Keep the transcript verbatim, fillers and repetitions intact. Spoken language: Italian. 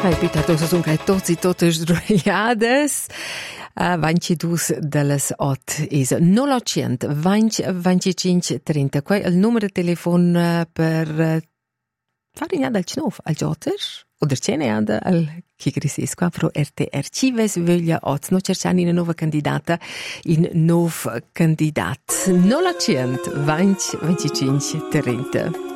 Hai pitato sono che tutti tutte sdrugliades. Uh, ventidue delles ot is novecento venticinque trenta. Qua è il numero di telefono per uh, fare in al cnov al jotter o der cene anda al chigrisis qua pro R T R Cives voglia ot no cercani una nuova candidata in nov candidat novecento venticinque trenta.